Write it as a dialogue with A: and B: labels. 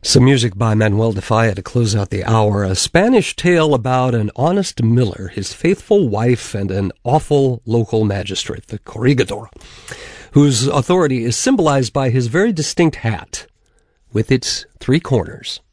A: Some music by Manuel de Falla to close out the hour. A Spanish tale about an honest miller, his faithful wife, and an awful local magistrate, the corregidor, whose authority is symbolized by his very distinct hat with its three corners.